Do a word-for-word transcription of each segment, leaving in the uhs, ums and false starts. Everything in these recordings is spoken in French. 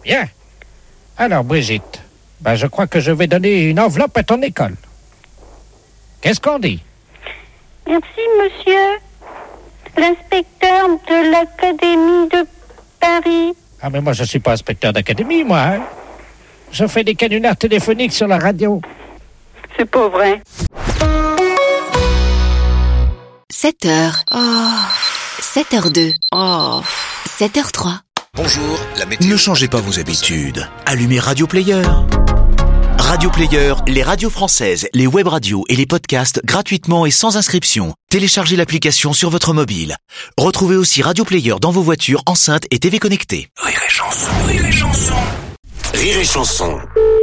Bien. Alors, Brigitte, ben, je crois que je vais donner une enveloppe à ton école. Qu'est-ce qu'on dit? Merci, monsieur. L'inspecteur de l'Académie de Paris. Ah, mais moi, je suis pas inspecteur d'académie, moi. Hein. Je fais des canulars téléphoniques sur la radio. C'est pas vrai. sept heures. Oh. sept heures deux. Oh. sept heures trois. Bonjour, la météo. Ne changez pas vos habitudes. Allumez Radio Player. Radio Player, les radios françaises, les web radios et les podcasts gratuitement et sans inscription. Téléchargez l'application sur votre mobile. Retrouvez aussi Radio Player dans vos voitures, enceintes et T V connectées. Rire et chanson, rire et chanson. Rire et chanson.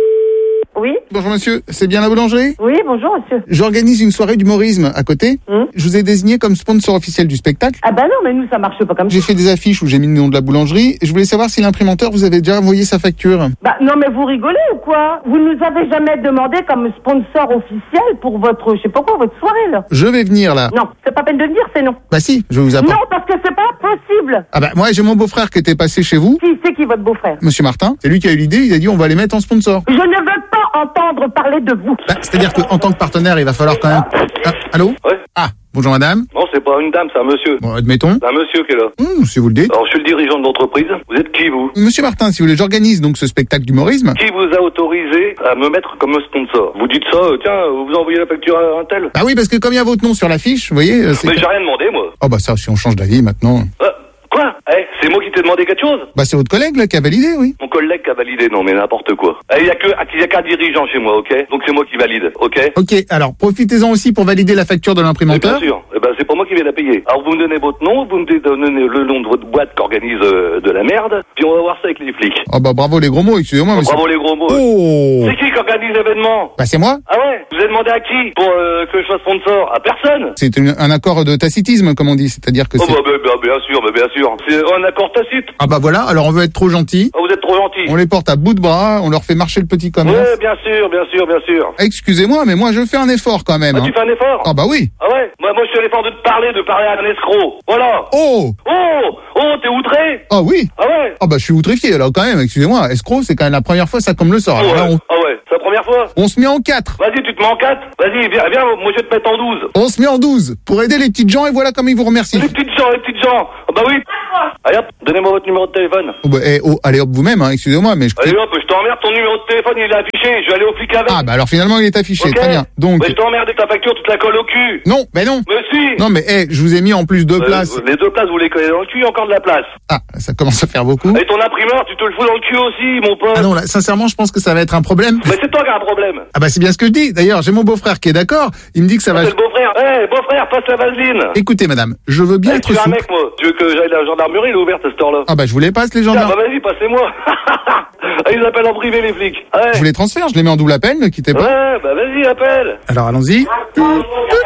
Oui. Bonjour monsieur, c'est bien la boulangerie? Oui, bonjour monsieur. J'organise une soirée d'humorisme à côté. Hum. Je vous ai désigné comme sponsor officiel du spectacle. Ah bah non, mais nous ça marche pas comme ça. J'ai fait des affiches où j'ai mis le nom de la boulangerie. Je voulais savoir si l'imprimanteur vous avait déjà envoyé sa facture. Bah non mais vous rigolez ou quoi? Vous nous avez jamais demandé comme sponsor officiel pour votre, je sais pas quoi, votre soirée là. Je vais venir là. Non, c'est pas peine de le dire, c'est non. Bah si, je vous apporte. Non, parce que c'est pas possible. Ah bah moi j'ai mon beau-frère qui était passé chez vous. Qui c'est qui votre beau-frère? Monsieur Martin, c'est lui qui a eu l'idée, il a dit on va les mettre en sponsor. Je ne veux pas entendre parler de vous. Bah, c'est-à-dire qu'en tant que partenaire, il va falloir quand même... Ah, allô? Ouais. Ah, bonjour madame. Non, c'est pas une dame, c'est un monsieur. Bon, admettons. C'est un monsieur qui est là. Mmh, si vous le dites. Alors, je suis le dirigeant de l'entreprise. Vous êtes qui, vous? Monsieur Martin, si vous voulez, j'organise donc ce spectacle d'humorisme. Qui vous a autorisé à me mettre comme sponsor? Vous dites ça, euh, tiens, vous vous envoyez la facture à un tel? Ah oui, parce que comme il y a votre nom sur l'affiche, vous voyez... euh, c'est... Mais j'ai rien demandé, moi. Oh bah ça, si on change d'avis maintenant... Euh, quoi? Eh, c'est moi qui t'ai demandé quelque chose? Bah c'est votre collègue là qui a validé, oui. Mon collègue qui a validé, non mais n'importe quoi. Il eh, y a que, il y a qu'un dirigeant chez moi, ok? Donc c'est moi qui valide, ok? Ok, alors profitez-en aussi pour valider la facture de Eh l'imprimanteur. bien sûr. Eh ben c'est pas moi qui vais la payer. Alors vous me donnez votre nom, vous me donnez le nom de votre boîte qui organise euh, de la merde, puis on va voir ça avec les flics. Oh bah bravo les gros mots, excusez-moi Oh, monsieur. bravo les gros mots. Oh. C'est qui qui organise l'événement? Bah c'est moi. Ah ouais? Vous avez demandé à qui pour euh, que je sois sponsor? À personne? C'est une- un accord de tacitisme comme on dit, c'est-à-dire que Oh c'est... bah, bah, bah, bien sûr, bah, bien sûr. C'est un accord tacite. Ah bah voilà, alors on veut être trop gentil. Ah, vous êtes trop gentil. On les porte à bout de bras, on leur fait marcher le petit commerce. Ouais, bien sûr, bien sûr, bien sûr. Excusez-moi, mais moi je fais un effort quand même. Ah, hein. tu fais un effort? Ah bah oui. Ah ouais? Moi, moi, je fais l'effort de te parler, de parler à un escroc. Voilà. Oh. Oh! Oh, t'es outré? Ah oui. Ah ouais? Ah bah je suis outrifié alors quand même, excusez-moi. Escroc, c'est quand même la première fois ça comme le sort. Alors Oh, là, ouais. on, Ah ouais, c'est la première fois? on se met en quatre. Vas-y, tu te mets en quatre? Vas-y, viens, viens, moi je vais te mettre en douze. On se met en douze pour aider les petites gens et voilà comme ils vous remercient. Les petites gens, les petites gens. Ah bah oui. Allez hop, donnez-moi votre numéro de téléphone. Oh bah, eh, oh, allez hop vous-même, hein, excusez-moi, mais je... Allez hop, je t'emmerde, ton numéro de téléphone il est affiché, je vais aller au flic avec. Ah bah alors finalement il est affiché, Ok. très bien. Donc... Mais je t'emmerde avec ta facture, tu te la colles au cul. Non, mais non. Mais si. Non mais eh, je vous ai mis en plus deux Euh, places. Les deux places, vous les collez dans le cul, il y a encore de la place. Ah, ça commence à faire beaucoup. Et ton imprimeur, tu te le fous dans le cul aussi, mon pote. Ah non, là, sincèrement, je pense que ça va être un problème. Mais c'est toi qui as un problème. Ah bah c'est bien ce que je dis. D'ailleurs, j'ai mon beau-frère qui est d'accord. Il me dit que ça va... C'est le beau-frère. Eh, beau-frère, passe la vaseline. Écoutez madame, je veux bien Eh, être tu es un souple. mec, moi. Tu veux que j'aille à la gendarmerie, elle est ouverte à cette heure-là. Ah bah je vous les passe les Tiens, gendarmes. bah vas-y, passez-moi. Ah, ils appellent en privé, les flics. Ouais. Je vous les transfère, je les mets en double appel, ne quittez pas. Ouais, bah vas-y, appelle. Alors allons-y. Oh,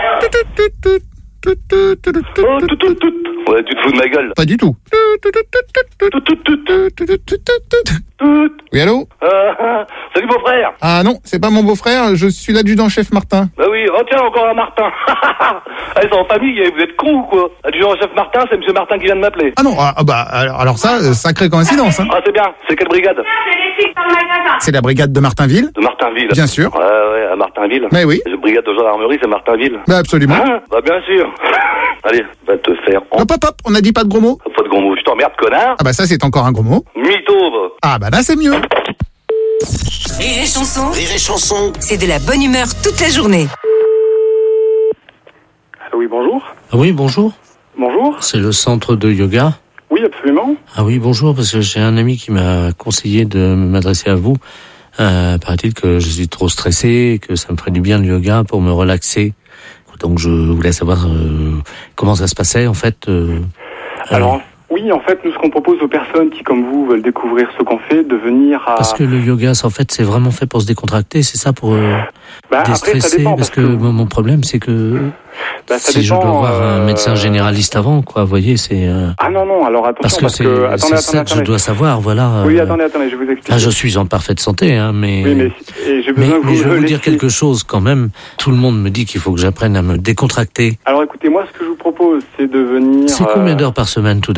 tout, tout, tout. Ouais, tu te fous de ma gueule. Pas du tout. Tout, tout, tout, tout, tout. Oui, allô? Euh, salut, beau-frère. Ah non, c'est pas mon beau-frère, je suis l'adjudant-chef Martin. Bah oui, oh tiens, encore un Martin. Ah, ils sont en famille, vous êtes cons ou quoi? Adjudant-chef Martin, c'est monsieur Martin qui vient de m'appeler. Ah non, ah, ah bah alors, alors ça, euh, sacrée coïncidence. Hein. Ah, c'est bien. C'est quelle brigade? C'est la brigade de Martinville. De Martinville. Bien sûr. Ouais, ouais, à Martinville. Mais oui. La brigade de gendarmerie, c'est Martinville. Bah absolument. Hein? Bah bien sûr. Allez, va te faire en... Hop hop hop, on a dit pas de gros mots. Pas de gros mots. Je t'emmerde, connard. Ah bah ça c'est encore un gros mot. Mytho, va. Ah bah là c'est mieux. Rire et chanson, Rire et chanson. c'est de la bonne humeur toute la journée. Oui, bonjour. Ah oui, bonjour. Bonjour. C'est le centre de yoga. Oui, absolument. Ah oui, bonjour, parce que j'ai un ami qui m'a conseillé de m'adresser à vous. Euh, paraît-il que je suis trop stressé et que ça me ferait du bien le yoga pour me relaxer. Donc je voulais savoir euh, comment ça se passait en fait. Euh, Alors, euh, oui, en fait, nous, ce qu'on propose aux personnes qui, comme vous, veulent découvrir ce qu'on fait, de venir à... Parce que le yoga, en fait, c'est vraiment fait pour se décontracter, c'est ça, pour euh, bah, déstresser. après, ça dépend, parce, parce que, que... mon, mon problème, c'est que bah, ça si dépend, je dois voir un euh... médecin généraliste avant, quoi, vous voyez, c'est... Euh... Ah non, non, alors attention, parce que parce c'est, que... Attendez, c'est attendez, ça que attendez. je dois savoir, voilà. Oui, euh... attendez, attendez, je vais vous expliquer. Là, je suis en parfaite santé, hein, mais... Oui, mais, et j'ai besoin mais, que mais vous je vais me vous dire laissiez... quelque chose quand même. Tout le monde me dit qu'il faut que j'apprenne à me décontracter. Alors écoutez, moi, ce que je vous propose, c'est de venir... C'est combien euh... d'heures par semaine, tout d'abord ?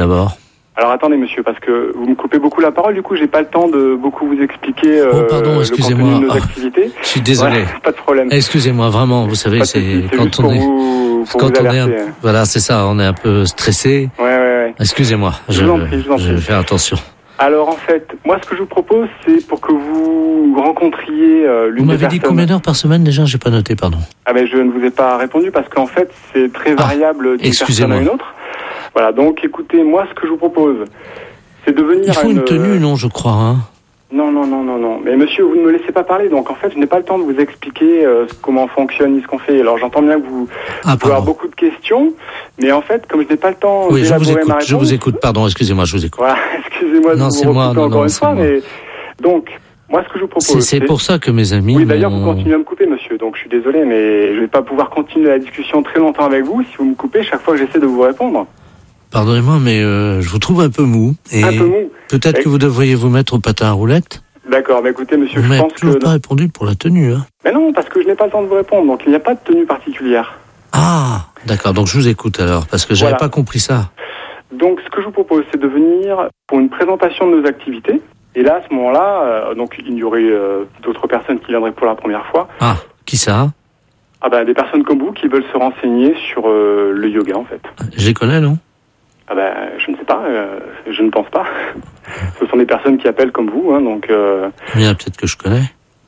Alors attendez monsieur, parce que vous me coupez beaucoup la parole, du coup j'ai pas le temps de beaucoup vous expliquer euh, oh, pardon, excusez-moi. le contenu de nos oh, activités. Je suis désolé. Ouais, pas de problème. Excusez-moi, vraiment, vous savez, c'est, c'est quand on est, vous, quand on est, un, voilà, c'est ça, on est un peu stressé. Ouais, ouais, ouais. Excusez-moi, je, je, vous en prie, je, vous en je vais prie. faire attention. Alors en fait, moi ce que je vous propose, c'est pour que vous rencontriez euh, l'une Vous m'avez des dit personnes... combien d'heures par semaine déjà? J'ai pas noté, pardon. Ah ben je ne vous ai pas répondu parce qu'en fait c'est très variable ah, d'une personne à une autre. Voilà, donc écoutez, moi ce que je vous propose, c'est de venir. Il faut à une, une tenue, non, je crois. Hein. Non, non, non, non, non. Mais monsieur, vous ne me laissez pas parler, donc en fait, je n'ai pas le temps de vous expliquer euh, comment fonctionne ni ce qu'on fait. Alors j'entends bien que vous, ah, vous pouvez avoir beaucoup de questions, mais en fait, comme je n'ai pas le temps oui, je vous écoute, ma réponse, je vous écoute, pardon, excusez-moi, je vous écoute. Voilà, excusez-moi de non, vous c'est moi, non, encore non, une fois, moi. mais donc, moi, ce que je vous propose... C'est, c'est pour ça que mes amis... Oui, d'ailleurs, vous continuez à me couper, monsieur, donc je suis désolé, mais je ne vais pas pouvoir continuer la discussion très longtemps avec vous si vous me coupez chaque fois que j'essaie de vous répondre. Pardonnez-moi, mais euh, je vous trouve un peu mou. Et un peu mou. Peut-être et... que vous devriez vous mettre au patin à roulettes. D'accord, mais écoutez, monsieur, vous je pense que... Vous n'avez toujours pas répondu pour la tenue, hein. Mais non, parce que je n'ai pas le temps de vous répondre, donc il n'y a pas de tenue particulière. Ah, d'accord, donc je vous écoute alors, parce que j'avais voilà. pas compris ça. Donc, ce que je vous propose, c'est de venir pour une présentation de nos activités. Et là, à ce moment-là, euh, donc il y aurait euh, d'autres personnes qui viendraient pour la première fois. Ah, qui ça? Ah ben, des personnes comme vous qui veulent se renseigner sur euh, le yoga, en fait. Je les connais, non? Ah ben, je ne sais pas, euh, je ne pense pas. Ce sont des personnes qui appellent comme vous, hein, donc... Euh... Il y en a peut-être que je connais.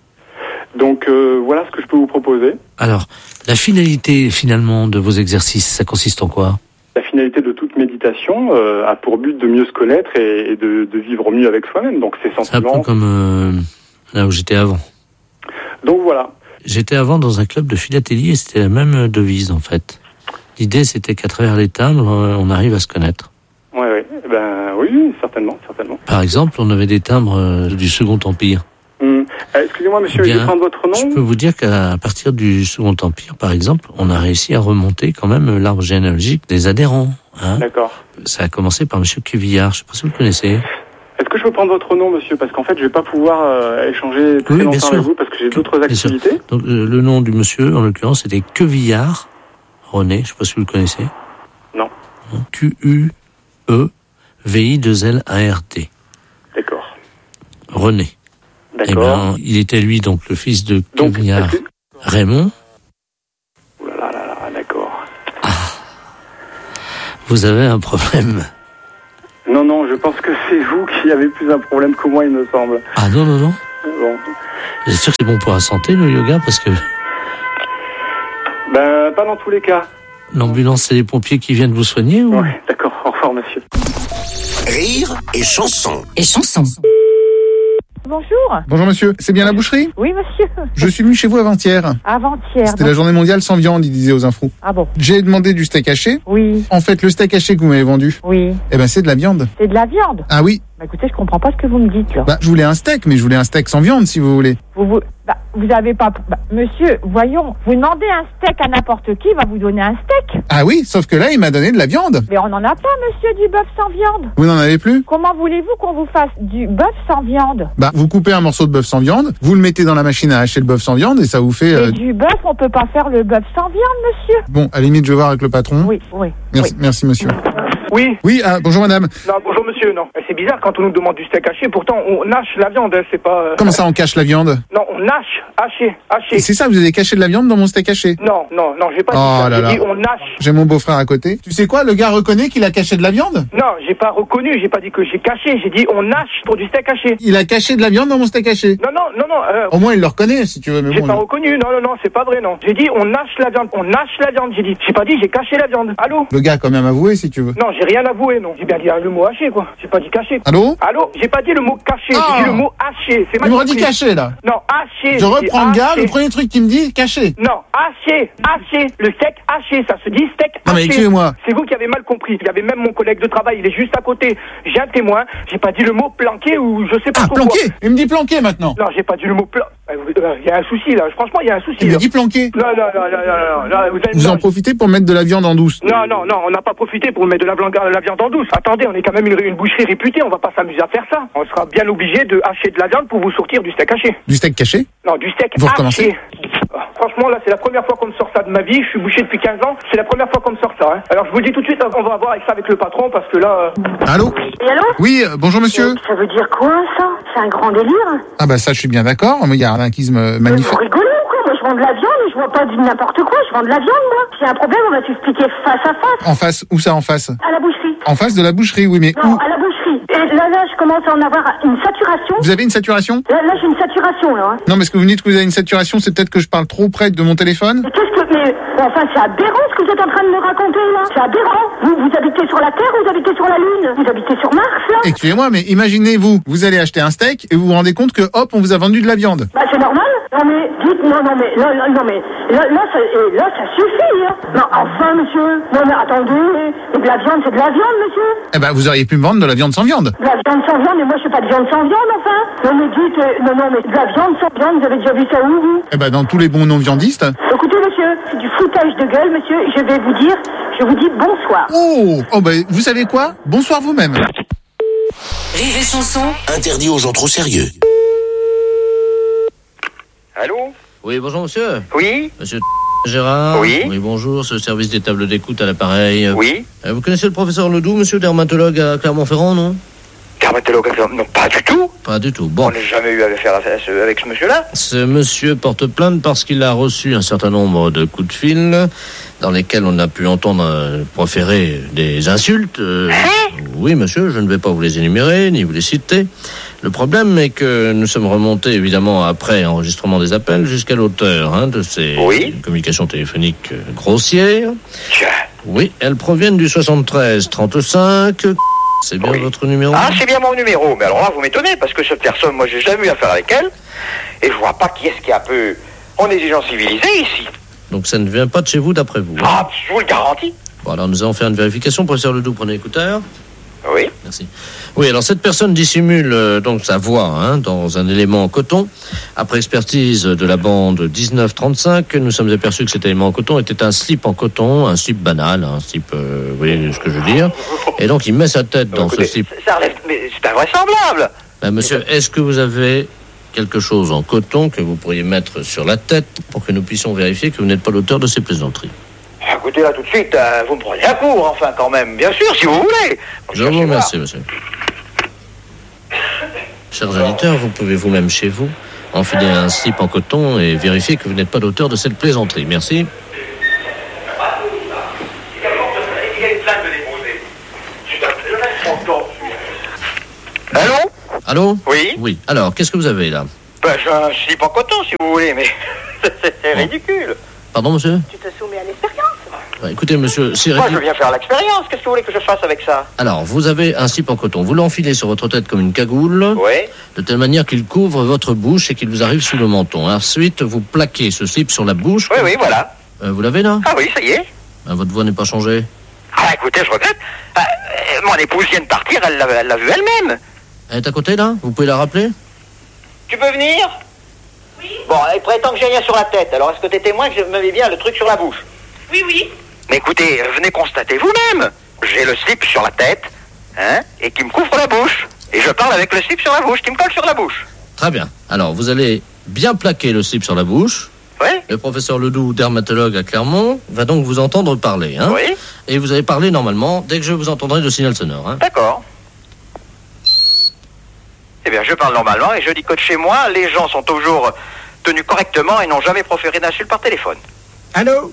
Donc, euh, voilà ce que je peux vous proposer. Alors, la finalité, finalement, de vos exercices, ça consiste en quoi? La finalité de toute méditation euh, a pour but de mieux se connaître et, et de, de vivre mieux avec soi-même. Donc, c'est simplement... C'est un peu comme euh, là où j'étais avant. Donc, voilà. J'étais avant dans un club de philatélie et c'était la même devise, en fait. L'idée, c'était qu'à travers les timbres, on arrive à se connaître. Ouais, ouais. Ben, oui, certainement, certainement. Par exemple, on avait des timbres euh, du Second Empire. Hum. Euh, excusez-moi, monsieur, Bien, je vais prendre votre nom. Je peux vous dire qu'à partir du Second Empire, par exemple, on a réussi à remonter quand même l'arbre généalogique des adhérents. Hein. D'accord. Ça a commencé par monsieur Cuvillard, je ne sais pas si vous le connaissez. Est-ce que je peux prendre votre nom, monsieur? Parce qu'en fait, je ne vais pas pouvoir euh, échanger très oui, longtemps avec vous parce que j'ai d'autres bien activités. Sûr. Donc, euh, le nom du monsieur, en l'occurrence, c'était Cuvillard René, je ne sais pas si vous le connaissez. Non. Q U E V I deux L A R D. D'accord. René. D'accord. Eh ben, il était lui donc le fils de donc, Cuvillard que... Raymond. Ouh là là là là, d'accord. Ah. Vous avez un problème. Non, non, je pense que c'est vous qui avez plus un problème que moi, il me semble. Ah non, non, non. Bon. Vous êtes sûr que c'est bon pour la santé, le yoga? Parce que... Ben, pas dans tous les cas. L'ambulance et les pompiers qui viennent vous soigner ou... Oui, d'accord. Au revoir, monsieur. Rire et chanson. Et chanson. Bonjour. Bonjour monsieur, c'est bien la boucherie? Oui monsieur. Je suis venu chez vous avant-hier. Avant-hier. C'était donc... la journée mondiale sans viande, il disait aux infos. Ah bon? J'ai demandé du steak haché. Oui. En fait, le steak haché que vous m'avez vendu. Oui. Eh ben c'est de la viande. C'est de la viande? Ah oui. Bah écoutez, je comprends pas ce que vous me dites là. Bah je voulais un steak, mais je voulais un steak sans viande si vous voulez. Vous vous... Bah, vous avez pas... Bah, monsieur, voyons, vous demandez un steak à n'importe qui, il va vous donner un steak. Ah oui, sauf que là, il m'a donné de la viande. Mais on n'en a pas, monsieur, du bœuf sans viande. Vous n'en avez plus? Comment voulez-vous qu'on vous fasse du bœuf sans viande? Bah, vous coupez un morceau de bœuf sans viande, vous le mettez dans la machine à hacher le bœuf sans viande et ça vous fait... Euh... Et du bœuf, on peut pas faire le bœuf sans viande, monsieur. Bon, à la limite, je vais voir avec le patron. Oui, oui. Merci, oui. merci monsieur. Oui. Oui, ah, bonjour madame. Non, bonjour monsieur, non. C'est bizarre quand on nous demande du steak haché, pourtant on hache la viande, c'est pas... Euh... Comment ça, on cache la viande? Non, on hache, haché, haché. Et c'est ça, vous avez caché de la viande dans mon steak haché? Non, non, non, j'ai pas oh dit ça, là j'ai là. dit on hache. J'ai mon beau-frère à côté. Tu sais quoi, le gars reconnaît qu'il a caché de la viande? Non, j'ai pas reconnu, j'ai pas dit que j'ai caché, j'ai dit on hache pour du steak haché. Il a caché de la viande dans mon steak haché? Non, non, non, non. Euh... Au moins, il le reconnaît, si tu veux, mais j'ai bon... pas le... reconnu, non, non, non, c'est pas vrai, non. J'ai dit on hache la viande, on hache la viande, j'ai dit. J'ai pas dit j'ai caché la viande. Allô? Le gars a quand même avoué, si tu veux. Non, j'ai rien avoué, non. J'ai bien dit le mot haché, quoi. J'ai pas dit caché. Allô? Allô? J'ai pas dit le mot caché, ah. j'ai dit le mot haché. C'est mal compris. Il m'aurait dit caché, là. Non, haché. Je reprends le gars, le premier truc qu'il me dit, caché. Non, haché, haché. Le steak haché, ça se dit steak haché. Non, mais excusez-moi. C'est vous qui avez mal compris. Il y avait même mon collègue de travail, il est juste à côté. J'ai un témoin. J'ai pas dit le mot planqué ou je sais pas ah, trop planqué. quoi. Il me dit planqué maintenant. Non, j'ai pas dit le mot plan. Il y a un souci là. Franchement, il y a un souci. Il là. me dit planqué. Non, non, non, non, non, non, non. Vous, vous en profitez pour mettre de la viande en douce. Non, non, non. On n'a pas profité pour mettre de la, la viande en douce. Attendez, on est quand même une, une boucherie réputée. On va pas s'amuser à faire ça. On sera bien obligé de hacher de la viande pour vous sortir du steak haché. Du steak caché? Non, du steak vous haché. recommencez? franchement, là, c'est la première fois qu'on me sort ça de ma vie. Je suis bouché depuis quinze ans. C'est la première fois qu'on me sort ça. Hein. Alors, je vous le dis tout de suite, on va voir avec ça avec le patron parce que là... Euh... Allô ? Et allô ? Oui, euh, bonjour monsieur. Ça veut dire quoi, ça ? C'est un grand délire ? Ah bah ça, je suis bien d'accord. Il y a un arnaquisme magnifique. Vous rigolez ou quoi ? Moi, je vends de la viande, je vends pas du n'importe quoi. Je vends de la viande, moi. S'il y a un problème, on va s'expliquer face à face. En face ? Où ça, en face ? À la boucherie. En face de la boucherie, oui, mais Non, où ? à la boucherie. Et là, là, je commence à en avoir une saturation. Vous avez une saturation ? Là, là j'ai une saturation, là. Hein. Non, mais ce que vous me dites que vous avez une saturation, c'est peut-être que je parle trop près de mon téléphone ? Mais qu'est-ce que... Mais, enfin, c'est aberrant ce que vous êtes en train de me raconter, là. C'est aberrant. Vous, vous habitez sur la Terre ou vous habitez sur la Lune ? Vous habitez sur Mars, là ? Excusez-moi, mais imaginez-vous, vous allez acheter un steak et vous vous rendez compte que, hop, on vous a vendu de la viande. Bah, c'est normal. Non, mais, dites, non, non, mais, là, là, non, mais, là, là, ça, et là, ça suffit, hein. Non, enfin, monsieur. Non, mais attendez. Et de la viande, c'est de la viande, monsieur. Eh ben, vous auriez pu me vendre de la viande sans viande. De la viande sans viande, mais moi, je fais pas de viande sans viande, enfin. Non, mais dites, euh, non, non, mais de la viande sans viande, vous avez déjà vu ça où, vous ? Eh ben, dans tous les bons non-viandistes. Écoutez, monsieur, c'est du foutage de gueule, monsieur. Je vais vous dire, je vous dis bonsoir. Oh, oh ben, vous savez quoi ? Bonsoir vous-même. Rire et chanson. Interdit aux gens trop sérieux. Allô ? Oui, bonjour monsieur. Oui ? Monsieur Gérard. Oui. Oui, bonjour, c'est le service des tables d'écoute à l'appareil. Oui. Euh, Vous connaissez le professeur Ledoux, monsieur, dermatologue à Clermont-Ferrand, non ? Dermatologue à Clermont ? Non, pas du tout. Pas du tout. Bon. On n'a jamais eu affaire à ce, avec ce monsieur-là. Ce monsieur porte plainte parce qu'il a reçu un certain nombre de coups de fil dans lesquels on a pu entendre euh, proférer des insultes. Euh, hein ? Oui, monsieur, je ne vais pas vous les énumérer, ni vous les citer. Le problème est que nous sommes remontés, évidemment, après enregistrement des appels, jusqu'à l'auteur hein, de ces oui. communications téléphoniques euh, grossières. Tiens. Oui, elles proviennent du soixante-treize trente-cinq. C'est bien oui. votre numéro ? Ah, c'est bien mon numéro. Mais alors là, vous m'étonnez, parce que cette personne, moi, j'ai jamais eu affaire avec elle. Et je vois pas qui est-ce qui est un peu... On est des gens civilisés, ici. Donc ça ne vient pas de chez vous, d'après vous hein ? Ah, je vous le garantis. Bon, alors nous allons faire une vérification. Professeur Ledoux, prenez l'écouteur. Oui. Merci. Oui, alors cette personne dissimule euh, donc sa voix hein, dans un élément en coton. Après expertise de la bande dix-neuf trente-cinq, nous sommes aperçus que cet élément en coton était un slip en coton, un slip banal, un slip, euh, vous voyez ce que je veux dire. Et donc il met sa tête dans écoutez, ce slip. Ça relève, mais c'est invraisemblable. Ben, monsieur, est-ce que vous avez quelque chose en coton que vous pourriez mettre sur la tête pour que nous puissions vérifier que vous n'êtes pas l'auteur de ces plaisanteries ? Écoutez, là, tout de suite, euh, vous me prenez à court, enfin, quand même. Bien sûr, si vous voulez. Je vous remercie, monsieur. Chers auditeurs, vous pouvez vous-même chez vous enfiler un slip en coton et vérifier que vous n'êtes pas l'auteur de cette plaisanterie. Merci. Allô ? Allô ? Oui ? Oui. Alors, qu'est-ce que vous avez là ? Ben, j'ai un slip en coton, si vous voulez, mais c'est ridicule. Pardon, monsieur ? Tu te soumets à l'expérience. Bah, écoutez, monsieur, si... Moi, je viens faire l'expérience. Qu'est-ce que vous voulez que je fasse avec ça ? Alors, vous avez un slip en coton. Vous l'enfilez sur votre tête comme une cagoule. Oui. De telle manière qu'il couvre votre bouche et qu'il vous arrive sous le menton. Ensuite, vous plaquez ce slip sur la bouche. Oui, oui, voilà. Euh, vous l'avez là ? Ah oui, ça y est. Ben, votre voix n'est pas changée. Ah, écoutez, je regrette. Ah, euh, mon épouse vient de partir, elle l'a, elle l'a vu elle-même. Elle est à côté, là ? Vous pouvez la rappeler ? Tu peux venir ? Oui. Bon, elle prétend que j'ai rien sur la tête. Alors, est-ce que t'es témoin que je me mets bien le truc sur la bouche ? Oui, oui. Mais écoutez, venez constater vous-même. J'ai le slip sur la tête, hein, et qui me couvre la bouche. Et je parle avec le slip sur la bouche, qui me colle sur la bouche. Très bien. Alors, vous allez bien plaquer le slip sur la bouche. Oui. Le professeur Ledoux, dermatologue à Clermont, va donc vous entendre parler. Hein. Oui. Et vous allez parler normalement dès que je vous entendrai le signal sonore. Hein. D'accord. Eh bien, je parle normalement et je dis que de chez moi, les gens sont toujours tenus correctement et n'ont jamais proféré d'insultes par téléphone. Allô ?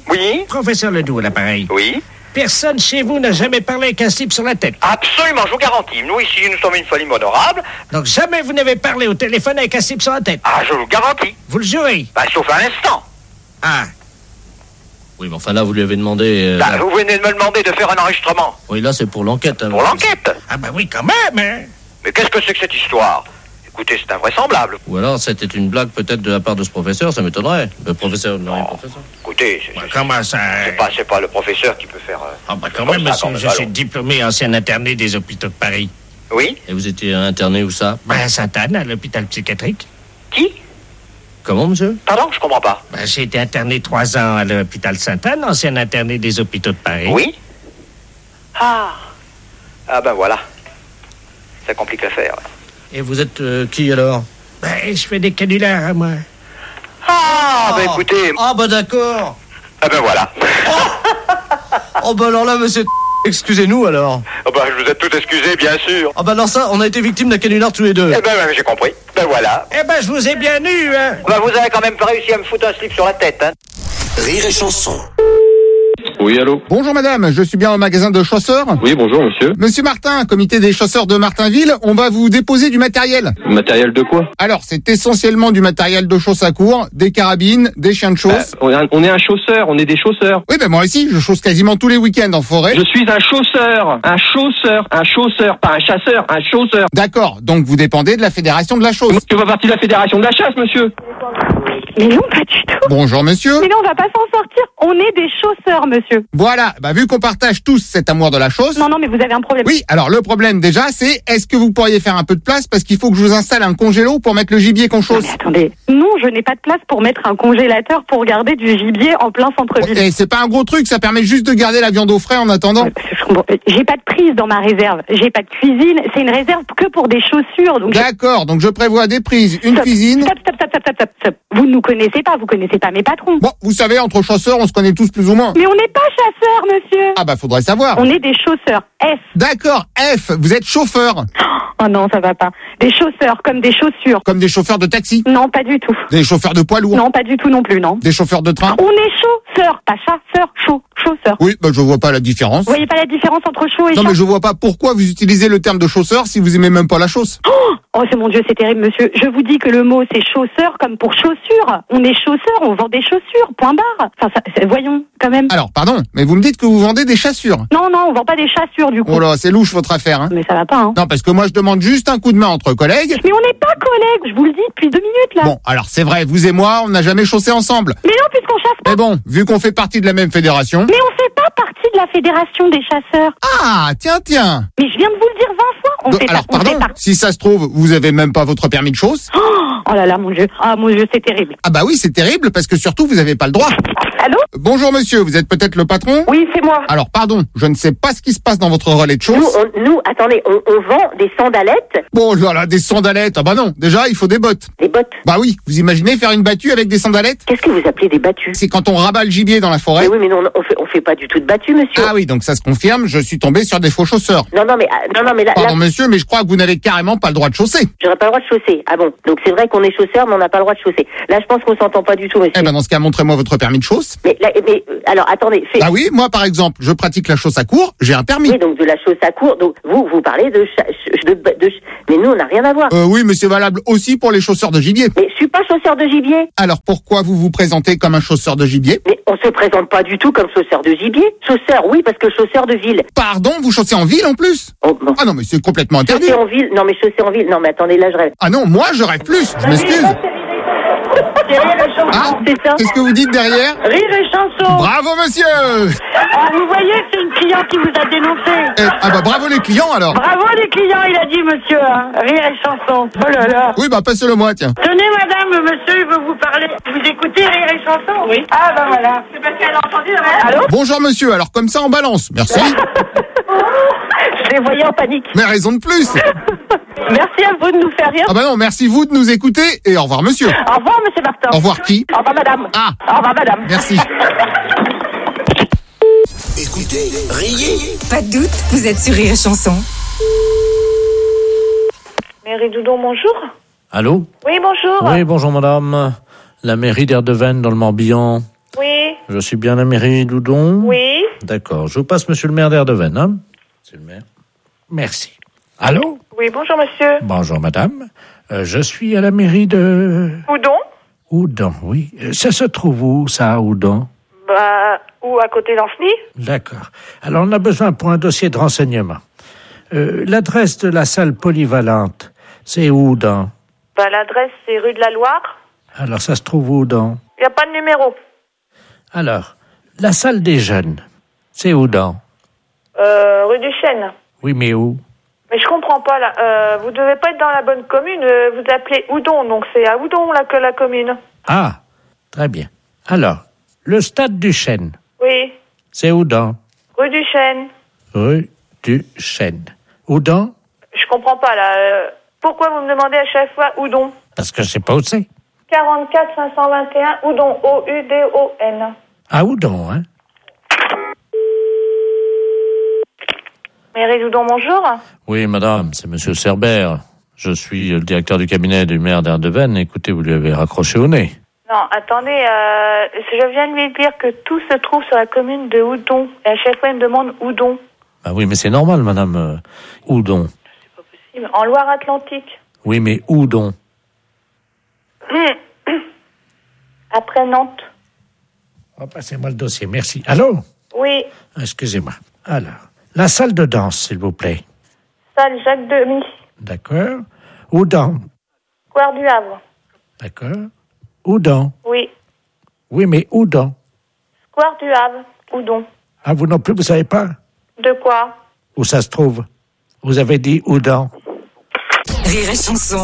Oui. Professeur Ledoux à l'appareil. Oui. Personne chez vous n'a jamais parlé avec un slip sur la tête. Absolument, je vous garantis. Nous, ici, nous sommes une famille honorable. Donc jamais vous n'avez parlé au téléphone avec un slip sur la tête. Ah, je vous garantis. Vous le jurez ? Bah, sauf un instant. Ah. Oui, mais enfin là, vous lui avez demandé... Euh, bah, vous venez de me demander de faire un enregistrement. Oui, là, c'est pour l'enquête. Hein, pour l'enquête. Ah bah oui, quand même, hein. Mais qu'est-ce que c'est que cette histoire ? Écoutez, c'est invraisemblable. Ou alors, c'était une blague peut-être de la part de ce professeur, ça m'étonnerait. Le professeur, non, oh, professeur. Écoutez, c'est, bah, comment ça... c'est pas, c'est pas le professeur qui peut faire... Euh, ah bah quand même, monsieur, je suis diplômé ancien interné des hôpitaux de Paris. Oui. Et vous étiez interné où ça ? Bah à Sainte-Anne, à l'hôpital psychiatrique. Qui ? Comment, monsieur ? Pardon, je comprends pas. Bah j'ai été interné trois ans à l'hôpital Sainte-Anne, ancien interné des hôpitaux de Paris. Oui. Ah. Ah ben voilà. Ça complique l'affaire. Et vous êtes euh, qui alors ? Ben, je fais des canulars, moi. Ah, Ah, bah écoutez. Ah, bah d'accord. Ah ben voilà. Oh, bah alors là, monsieur... Excusez-nous alors. Ah bah je vous ai tout excusé, bien sûr. Ah bah alors ça, on a été victimes d'un canular tous les deux. Eh ben ouais, j'ai compris. Ben voilà. Eh ben, je vous ai bien eu, hein. Bah vous avez quand même pas réussi à me foutre un slip sur la tête, hein. Rire et chanson. Oui, allô? Bonjour madame, je suis bien au magasin de chausseurs. Oui, bonjour monsieur. Monsieur Martin, comité des chausseurs de Martinville, on va vous déposer du matériel. Matériel de quoi? Alors, c'est essentiellement du matériel de chausses à court, des carabines, des chiens de chasse. Bah, on, est un, on est un chausseur, on est des chausseurs. Oui, ben moi aussi, je chausse quasiment tous les week-ends en forêt. Je suis un chausseur, un chausseur, un chausseur, pas un chasseur, un chausseur. D'accord, donc vous dépendez de la fédération de la chausse. Je fais partie de la fédération de la chasse, monsieur. Mais non, pas du tout. Bonjour monsieur. Mais non, on va pas s'en sortir. On est des chausseurs, monsieur. Voilà, bah vu qu'on partage tous cet amour de la chausse. Non, non, mais vous avez un problème. Oui, alors le problème déjà, c'est est-ce que vous pourriez faire un peu de place parce qu'il faut que je vous installe un congélo pour mettre le gibier qu'on chausse. Non, mais attendez, non, je n'ai pas de place pour mettre un congélateur pour garder du gibier en plein centre-ville. Et c'est pas un gros truc, ça permet juste de garder la viande au frais en attendant. Bon, j'ai pas de prise dans ma réserve, j'ai pas de cuisine, c'est une réserve que pour des chaussures. Donc D'accord, donc je prévois des prises, une stop, cuisine. Stop, stop, stop, stop, stop, stop, stop. Vous ne nous connaissez pas, vous connaissez pas mes patrons. Bon, vous savez, entre chasseurs, on se connaît tous plus ou moins. Mais on n'est pas chasseurs, monsieur. Ah bah faudrait savoir. On est des chausseurs. F. D'accord, F, vous êtes chauffeur. Oh non, ça va pas. Des chausseurs, comme des chaussures. Comme des chauffeurs de taxi. Non, pas du tout. Des chauffeurs de poids lourds. Non, pas du tout non plus, non. Des chauffeurs de train. On est chausseurs, pas chasseurs, chaud, chausseurs. Oui, bah je vois pas la différence. Vous voyez pas la différence entre chaud et Non chaud? mais je vois pas pourquoi vous utilisez le terme de chausseur si vous aimez même pas la chausse. Oh, oh c'est mon Dieu, c'est terrible, monsieur. Je vous dis que le mot c'est chausseur comme pour chaussures. On est chausseurs, on vend des chaussures, point barre. Enfin, ça, c'est- voyons, quand même. Alors, pardon, mais vous me dites que vous vendez des chaussures. Non, non, on vend pas des chaussures du coup. Oh là, c'est louche votre affaire, hein. Mais ça va pas, hein. Non, parce que moi je demande juste un coup de main entre collègues. Mais on n'est pas collègues, je vous le dis depuis deux minutes là. Bon, alors c'est vrai, vous et moi, on n'a jamais chaussé ensemble. Mais non, puisqu'on chasse pas. Mais bon, vu qu'on fait partie de la même fédération. Mais on fait pas partie de la fédération des chasseurs. Ah, tiens, tiens. Mais je viens de vous le dire vingt fois. On Donc, fait alors, pas, on pardon, fait pas. si ça se trouve, vous avez même pas votre permis de chausse. Oh, oh là là, mon Dieu. Ah, mon Dieu, c'est terrible. Ah bah oui, c'est terrible parce que surtout, vous avez pas le droit. Allô? Bonjour monsieur, vous êtes peut-être le patron? Oui, c'est moi. Alors pardon, je ne sais pas ce qui se passe dans votre relais de Nous, chausse. on, nous, attendez, on, on vend des sandalettes. Bon, voilà, des sandalettes. Ah bah non, déjà, il faut des bottes. Des bottes? Bah oui, vous imaginez faire une battue avec des sandalettes? Qu'est-ce que vous appelez des battues? C'est quand on rabat le gibier dans la forêt. Mais oui, mais non, on fait, on fait pas du tout de battues, monsieur. Ah oui, donc ça se confirme, je suis tombé sur des faux chausseurs. Non, non, mais, ah, non, non, mais là, Pardon là, monsieur, mais je crois que vous n'avez carrément pas le droit de chausser. j'aurais pas le droit de chausser. Ah bon? Donc c'est vrai qu'on est chausseur, mais on n'a pas le droit de chausser. Là, je pense qu'on s'entend pas du tout, monsieur. Eh ben dans ce cas, montrez-moi votre permis de chausse. Mais, là, mais, euh, alors, attendez, fait. Ah oui, moi par exemple, je pratique la chausse à court, j'ai un permis. Oui, donc de la chausse à court. Donc vous, vous parlez de, cha- ch- de, de, ch- mais nous, on n'a rien à voir. Euh, oui, mais c'est valable aussi pour les chausseurs de gibier. Mais je suis pas chausseur de gibier. Alors pourquoi vous vous présentez comme un chausseur de gibier? Mais on se présente pas du tout comme chausseur de gibier. Chausseur, oui, parce que chausseur de ville. Pardon, vous chaussez en ville en plus? Oh, bon. Ah non, mais c'est complètement interdit. Chausser en ville. Non, mais chausser en ville. Non, mais attendez, là, je rêve. Ah non, moi je rêve plus, je m'excuse. Ah, c'est ça. qu'est-ce que vous dites derrière? Rire et chanson. Bravo monsieur. Ah, vous voyez, c'est une cliente qui vous a dénoncé. Eh, ah bah bravo les clients alors. Bravo les clients, il a dit monsieur. Hein. Rire et chanson. Oh là là. Oui, bah passez-le moi, tiens. Tenez madame, monsieur, il veut vous parler. Vous écoutez Rire et chanson? Oui. Ah bah voilà. C'est parce qu'elle a entendu. Hein. Allô? Bonjour monsieur, alors comme ça on balance, merci. Je les voyais en panique. Mais raison de plus. Merci à vous de nous faire rire. Ah bah non, merci vous de nous écouter et au revoir monsieur. Au revoir, monsieur Martin. Au revoir qui? Au revoir, madame. Ah. Au revoir, madame. Merci. Écoutez, riez. Pas de doute, vous êtes sur Rire et Chanson. Mairie Doudon, bonjour. Allô? Oui, bonjour. Oui, bonjour madame. La mairie d'Erdeven dans le Morbihan. Oui. Je suis bien la mairie Doudon? Oui. D'accord, je vous passe monsieur le maire d'Erdeven, hein? C'est le maire. Merci. Allô? Oui, bonjour, monsieur. Bonjour madame. Euh, je suis à la mairie de... Oudon? Oudon, oui. Euh, Ça se trouve où, ça, Oudon? Bah, où, à côté d'Ancenis? D'accord. Alors, on a besoin pour un dossier de renseignement. Euh, l'adresse de la salle polyvalente, c'est où, dans? Bah, l'adresse, c'est rue de la Loire. Alors, ça se trouve où, dans? Il n'y a pas de numéro. Alors, la salle des jeunes, c'est où, dans? Euh, rue du Chêne. Oui, mais où? Mais je comprends pas, là. Euh, vous devez pas être dans la bonne commune. euh, Vous appelez Oudon, donc c'est à Oudon, là, que la commune. Ah, très bien. Alors, le stade du Chêne, Oui. c'est où, dans? Rue du Chêne. Rue du Chêne. Où, dans? Je comprends pas, là. euh, Pourquoi vous me demandez à chaque fois Oudon? Parce que je sais pas où c'est. quarante-quatre cinq cent vingt et un, Oudon, O U D O N. À Oudon, hein? Mairie d'Oudon, bonjour. Oui, madame, c'est monsieur Cerbère. Je suis le directeur du cabinet du maire d'Erdeven. Écoutez, vous lui avez raccroché au nez. Non, attendez, euh, je viens de lui dire que tout se trouve sur la commune de Oudon. Et à chaque fois, il me demande Oudon. Ah oui, mais c'est normal, madame. Euh, Oudon. En Loire-Atlantique. Oui, mais Oudon. Après Nantes. Oh, passez-moi le dossier, merci. Allô? Oui. Excusez-moi. Alors, la salle de danse, s'il vous plaît. Salle Jacques Demy. D'accord. Oudon. Square du Havre. D'accord. Oudon. Oui. Oui, mais Oudon. Square du Havre. Oudon. Ah, vous non plus, vous savez pas? De quoi? Où ça se trouve? Vous avez dit Oudon. Rire et chanson.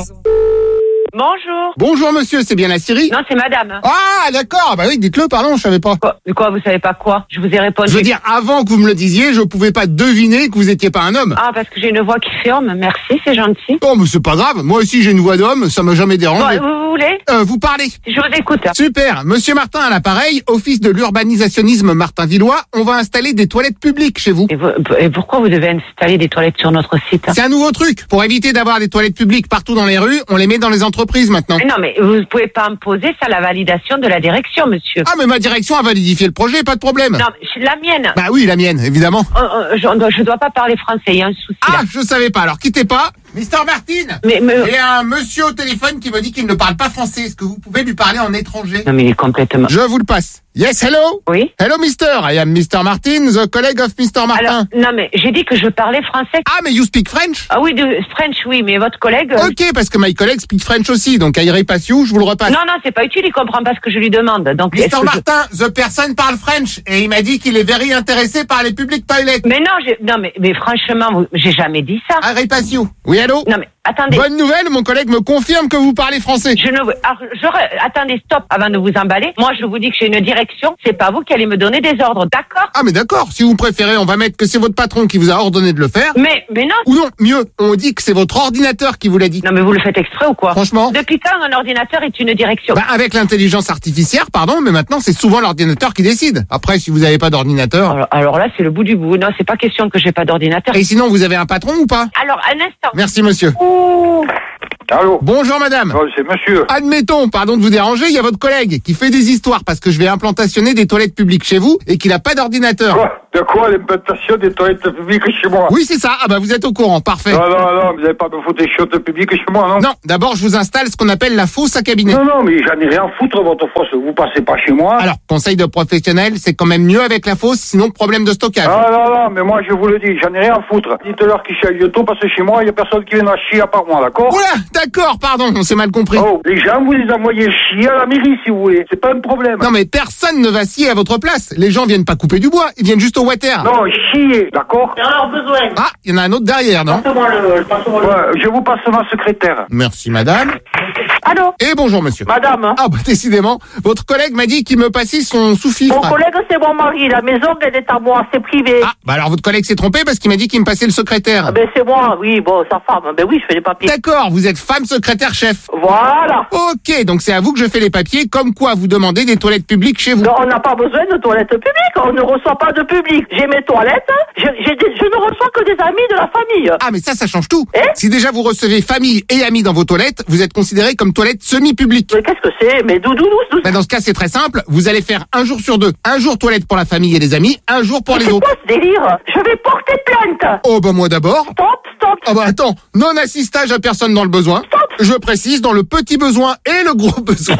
Bonjour. Bonjour monsieur, c'est bien la Syrie? Non, c'est madame. Ah d'accord, bah oui, dites-le, pardon, je savais pas. Quoi, quoi, vous savez pas quoi? Je vous ai répondu. Je veux dire, avant que vous me le disiez, je pouvais pas deviner que vous étiez pas un homme. Ah, parce que j'ai une voix qui fait homme, merci, c'est gentil. Oh, mais c'est pas grave, moi aussi j'ai une voix d'homme, ça m'a jamais dérangé. Bon, vous voulez? Euh, vous parlez. Je vous écoute. Super, monsieur Martin à l'appareil, office de l'urbanisationnisme Martin-Villois, on va installer des toilettes publiques chez vous. Et, vous, et pourquoi vous devez installer des toilettes sur notre site? C'est un nouveau truc, pour éviter d'avoir des toilettes publiques partout dans les rues, on les met dans les entreprises maintenant. Non, mais vous ne pouvez pas imposer ça à la validation de la direction, monsieur. Ah, mais ma direction a validifié le projet, pas de problème. Non, mais la mienne. Bah oui, la mienne, évidemment. Euh, euh, je, ne dois pas parler français, il y a un souci. Ah, là. je savais pas, alors quittez pas. Mister Martin, mais, mais... il y a un monsieur au téléphone qui me dit qu'il ne parle pas français. Est-ce que vous pouvez lui parler en étranger? Non, mais il est complètement... Je vous le passe. Yes, hello? Oui? Hello, mister. I am mister Martin, the colleague of mister Martin. Alors, non, mais j'ai dit que je parlais français. Ah, mais you speak French? Ah oui, de French, oui, mais votre collègue... Ok, parce que my colleague speak French aussi, donc I repass you, je vous le repasse. Non, non, c'est pas utile, il comprend pas ce que je lui demande. Donc, mister Martin, je... the person parle French, et il m'a dit qu'il est very intéressé par les public toilets. Mais non, j'ai... non, mais, mais franchement, vous... j'ai jamais dit ça. I repass you. Oui, allô? Non, mais attendez. Bonne nouvelle, mon collègue me confirme que vous parlez français. Je ne... Alors, je... Attendez, stop, avant de vous emballer. Moi, je vous dis que j'ai une direction, c'est pas vous qui allez me donner des ordres, d'accord? Ah, mais d'accord, si vous préférez, on va mettre que c'est votre patron qui vous a ordonné de le faire. Mais, mais non. Ou non, mieux, on dit que c'est votre ordinateur qui vous l'a dit. Non, mais vous le faites exprès ou quoi? Franchement. Depuis quand un ordinateur est une direction? Bah, avec l'intelligence artificielle, pardon, mais maintenant, c'est souvent l'ordinateur qui décide. Après, si vous n'avez pas d'ordinateur... Alors, alors là, c'est le bout du bout. Non, c'est pas question que j'ai pas d'ordinateur. Et sinon, vous avez un patron ou pas? Alors, un instant. Merci, monsieur. Ouh. Allô? Bonjour madame. Oh, c'est monsieur. Admettons, pardon de vous déranger, il y a votre collègue qui fait des histoires parce que je vais implantationner des toilettes publiques chez vous et qu'il n'a pas d'ordinateur. Quoi? De quoi l'implantation des toilettes publiques chez moi? Oui, c'est ça. Ah bah vous êtes au courant, parfait. Non, non, non, vous n'allez pas me foutre des chiottes publiques chez moi, non? Non, d'abord je vous installe ce qu'on appelle la fosse à cabinet. Non, non, mais j'en ai rien à foutre, votre fosse. Vous passez pas chez moi. Alors, conseil de professionnel, c'est quand même mieux avec la fosse, sinon problème de stockage. Ah non, non, mais moi je vous le dis, j'en ai rien à foutre. Dites-leur qu'ils chialent bientôt parce que chez moi, il y a personne qui vient à chier à part moi, d'accord? Oula, d'accord, pardon, on s'est mal compris. Oh, les gens, vous les envoyez chier à la mairie si vous voulez, c'est pas un problème. Non mais personne ne va scier à votre place. Les gens viennent pas couper du bois, ils viennent juste au water. Non, chier, d'accord? Il y en a besoin. Ah, il y en a un autre derrière, non? Passe-moi le, passe-moi le... Ouais, je vous passe ma secrétaire. Merci madame. Allô? Et bonjour monsieur. Madame. Ah bah décidément, votre collègue m'a dit qu'il me passait son sous-fifre. Mon collègue c'est mon mari, la maison elle est à moi, c'est privé. Ah bah alors votre collègue s'est trompé parce qu'il m'a dit qu'il me passait le secrétaire. Ah ben c'est moi, oui, bon, sa femme, ben oui, je fais les papiers. D'accord, vous êtes femme secrétaire chef. Voilà. Ok, donc c'est à vous que je fais les papiers, comme quoi vous demandez des toilettes publiques chez vous. Non, on n'a pas besoin de toilettes publiques, on ne reçoit pas de public. J'ai mes toilettes, je, j'ai des, je ne reçois que des amis de la famille. Ah mais ça, ça change tout. Eh si déjà vous recevez famille et amis dans vos toilettes, vous êtes considéré comme toilette semi-publique. Mais qu'est-ce que c'est? Mais doudou, doudou. Ben dans ce cas, c'est très simple, vous allez faire un jour sur deux. Un jour toilette pour la famille et les amis, un jour pour mais les autres. C'est quoi ce délire? Je vais porter plainte. Oh bah moi d'abord. Stop, stop. Ah bah attends, non-assistage à personne dans le besoin. Stop. Je précise, dans le petit besoin et le gros besoin.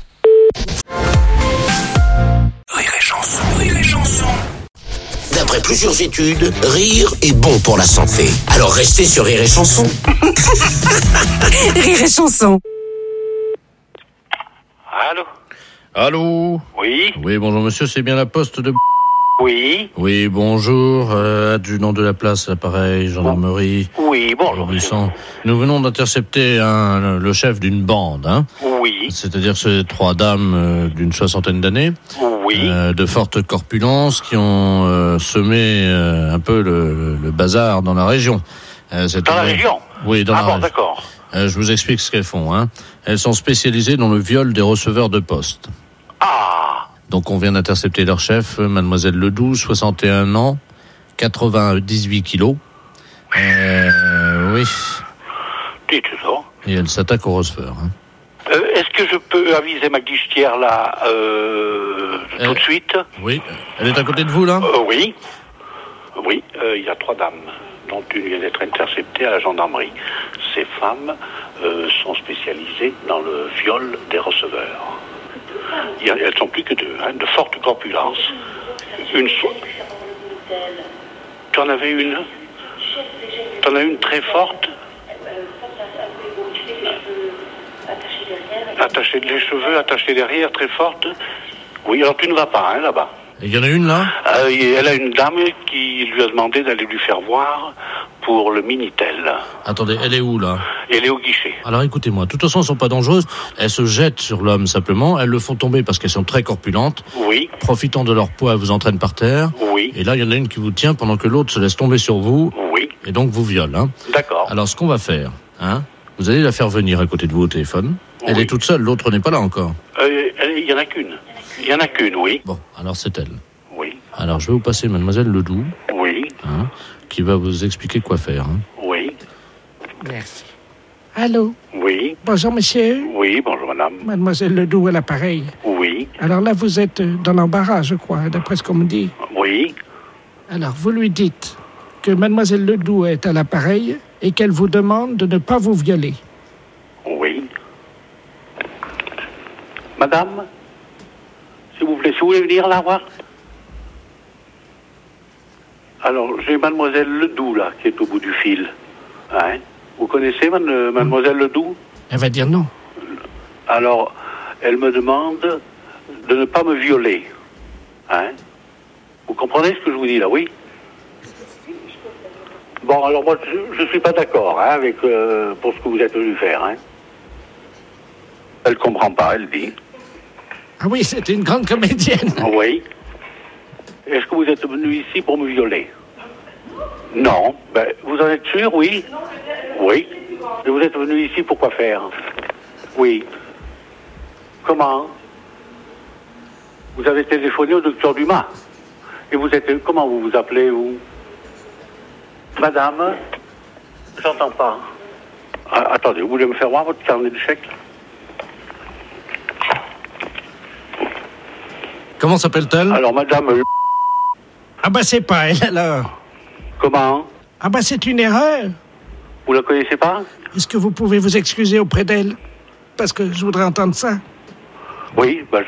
Rire et chanson, rire et chanson. D'après plusieurs études, rire est bon pour la santé. Alors restez sur Rire et chanson. Rire et chanson. Allô? Allô? Oui? Oui, bonjour monsieur, c'est bien la poste de... Oui? Oui, bonjour, euh, adjudant de la place, l'appareil, gendarmerie. Oui, bonjour. Buisson. Nous venons d'intercepter un, le chef d'une bande, hein. Oui. C'est-à-dire ces trois dames euh, d'une soixantaine d'années. Oui. Euh, de forte corpulence qui ont euh, semé euh, un peu le, le bazar dans la région. Euh, dans la région? Oui, dans ah la bon, région. d'accord. Euh, je vous explique ce qu'elles font. Hein. Elles sont spécialisées dans le viol des receveurs de poste. Ah. Donc on vient d'intercepter leur chef, mademoiselle Ledoux, soixante et un ans, quatre-vingt-dix-huit kilos. Euh, oui. Dites donc. Et elle s'attaque au receveur. Hein. Euh, est-ce que je peux aviser ma guichetière là euh, tout Euh, de suite? Oui. Elle est à côté de vous là? Euh, oui. Oui, euh, il y a trois dames, dont une vient d'être interceptée à la gendarmerie. Ces femmes euh, sont spécialisées dans le viol des receveurs. Il y a- elles sont plus que deux, hein, de forte corpulence. Une so- Tu en avais une? Tu en as une très forte? Attachée les cheveux, attachée derrière, très forte. Oui, alors tu ne vas pas, hein, là-bas. Il y en a une là? Euh, et elle a une dame qui lui a demandé d'aller lui faire voir pour le Minitel. Attendez, elle est où là? Et elle est au guichet. Alors écoutez-moi, de toute façon elles sont pas dangereuses, elles se jettent sur l'homme simplement, elles le font tomber parce qu'elles sont très corpulentes. Oui. Profitant de leur poids, elles vous entraînent par terre. Oui. Et là, il y en a une qui vous tient pendant que l'autre se laisse tomber sur vous. Oui. Et donc vous viole. Hein. D'accord. Alors ce qu'on va faire, hein, vous allez la faire venir à côté de vous au téléphone. Elle est toute seule, l'autre n'est pas là encore. Euh, elle- Il y en a qu'une. Il y en a qu'une, oui. Bon, alors c'est elle. Oui. Alors je vais vous passer mademoiselle Ledoux, Oui. hein, qui va vous expliquer quoi faire. Hein. Oui. Merci. Allô? Oui. Bonjour, monsieur. Oui, bonjour madame. Mademoiselle Ledoux à l'appareil. Oui. Alors là, vous êtes euh, dans l'embarras, je crois, d'après ce qu'on me dit. Oui. Alors, vous lui dites que mademoiselle Ledoux est à l'appareil et qu'elle vous demande de ne pas vous violer. Oui. Madame, s'il vous plaît, si vous voulez venir la voir. Alors, j'ai mademoiselle Ledoux, là, qui est au bout du fil. Hein? Vous connaissez man- mademoiselle Ledoux? Elle va dire non. Alors, elle me demande de ne pas me violer. Hein? Vous comprenez ce que je vous dis, là, oui? Bon, alors moi, je ne suis pas d'accord hein, avec euh, pour ce que vous êtes venu faire. Hein? Elle comprend pas, elle dit. Ah oui, c'est une grande comédienne. Oui. Est-ce que vous êtes venu ici pour me violer? Non. Ben, vous en êtes sûr, oui? Oui. Et vous êtes venu ici pour quoi faire? Oui. Comment? Vous avez téléphoné au docteur Dumas. Et vous êtes... Comment vous vous appelez, vous? Madame? J'entends pas. Ah, attendez, vous voulez me faire voir votre carnet de chèques? Comment s'appelle-t-elle? Alors, madame... euh, Ah bah c'est pas elle alors. Comment? Ah bah c'est une erreur. Vous la connaissez pas? Est-ce que vous pouvez vous excuser auprès d'elle? Parce que je voudrais entendre ça. Oui, ben,